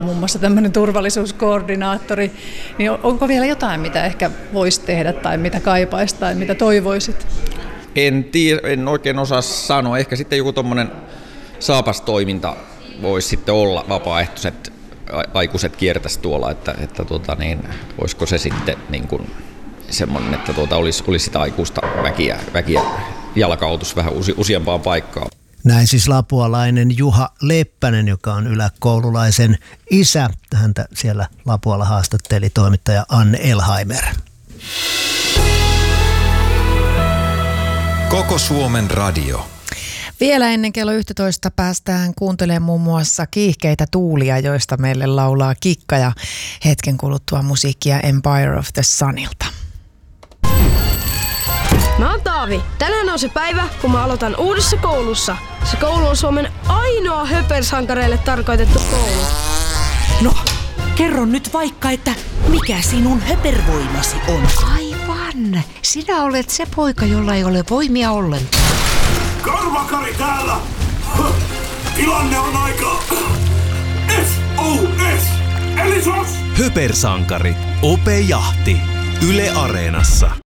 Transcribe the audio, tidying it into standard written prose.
Muun muassa tämmöinen turvallisuuskoordinaattori, niin onko vielä jotain, mitä ehkä voisi tehdä tai mitä kaipaisi tai mitä toivoisit? En tiedä, en oikein osaa sanoa. Ehkä sitten joku tommonen saapastoiminta voisi sitten olla, vapaaehtoiset aikuiset kiertäisi tuolla, että voisiko se sitten niin kuin semmoinen, että olisi sitä aikuista väkiä jalkautus vähän useampaan paikkaan. Näin siis lapualainen Juha Leppänen, joka on yläkoululaisen isä. Häntä siellä Lapualla haastatteli toimittaja Anne Elhaimer. Koko Suomen radio. Vielä ennen kello 11 päästään kuuntelemaan muun muassa Kiihkeitä tuulia, joista meille laulaa Kikka ja hetken kuluttua musiikkia Empire of the Sunilta. Mä oon Taavi. Tänään on se päivä, kun mä aloitan uudessa koulussa. Se koulu on Suomen ainoa höpersankareille tarkoitettu koulu. No, kerro nyt vaikka, että mikä sinun höpervoimasi on? Aivan. Sinä olet se poika, jolla ei ole voimia ollenkaan. Karvakari täällä! Tilanne on aika... SOS! Eli SOS! Höpersankari. Ope Jahti. Yle Areenassa.